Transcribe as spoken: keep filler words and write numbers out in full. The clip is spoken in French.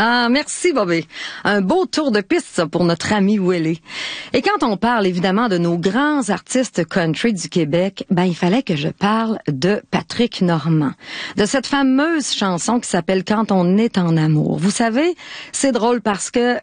Ah, merci, Bobby. Un beau tour de piste, ça, pour notre ami Willie. Et quand on parle, évidemment, de nos grands artistes country du Québec, ben, il fallait que je parle de Patrick Normand. De cette fameuse chanson qui s'appelle « Quand on est en amour ». Vous savez, c'est drôle parce que